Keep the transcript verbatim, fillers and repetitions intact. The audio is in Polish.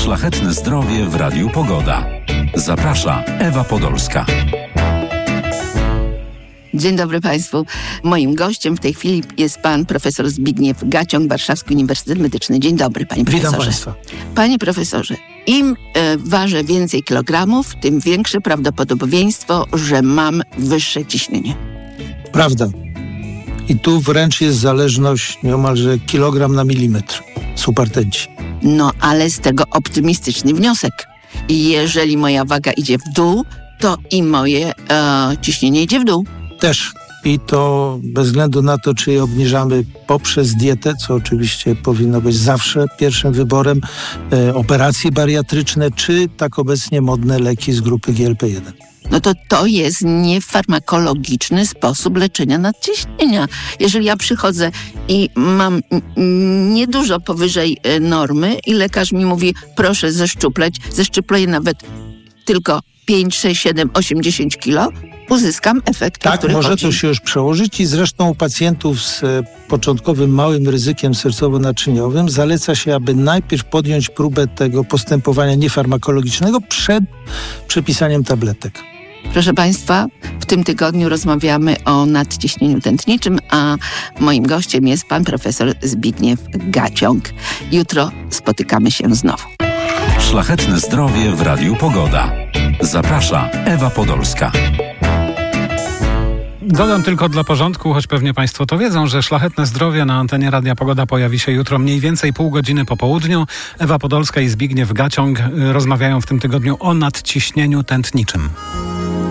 Szlachetne zdrowie w Radiu Pogoda. Zaprasza Ewa Podolska. Dzień dobry Państwu. Moim gościem w tej chwili jest pan profesor Zbigniew Gaciąg, Warszawski Uniwersytet Medyczny. Dzień dobry, panie profesorze. Witam Państwa. Panie profesorze, im e, ważę więcej kilogramów, tym większe prawdopodobieństwo, że mam wyższe ciśnienie. Prawda. I tu wręcz jest zależność nieomalże kilogram na milimetr. Supertenci. No, ale z tego optymistyczny wniosek. Jeżeli moja waga idzie w dół, to i moje e, ciśnienie idzie w dół. Też. I to bez względu na to, czy je obniżamy poprzez dietę, co oczywiście powinno być zawsze pierwszym wyborem, e, operacje bariatryczne, czy tak obecnie modne leki z grupy G L P jeden. No to to jest niefarmakologiczny sposób leczenia nadciśnienia. Jeżeli ja przychodzę i mam niedużo powyżej normy i lekarz mi mówi, proszę zeszczupleć, zeszczupleję nawet tylko pięć, sześć, siedem, osiem, dziesięć kilo, uzyskam efekt, Tak, który może chodzi. to się już przełożyć i zresztą u pacjentów z e, początkowym małym ryzykiem sercowo-naczyniowym zaleca się, aby najpierw podjąć próbę tego postępowania niefarmakologicznego przed przepisaniem tabletek. Proszę Państwa, w tym tygodniu rozmawiamy o nadciśnieniu tętniczym, a moim gościem jest pan profesor Zbigniew Gaciąg. Jutro spotykamy się znowu. Szlachetne zdrowie w Radiu Pogoda. Zaprasza Ewa Podolska. Dodam tylko dla porządku, choć pewnie Państwo to wiedzą, że Szlachetne Zdrowie na antenie Radia Pogoda pojawi się jutro mniej więcej pół godziny po południu. Ewa Podolska i Zbigniew Gaciąg rozmawiają w tym tygodniu o nadciśnieniu tętniczym.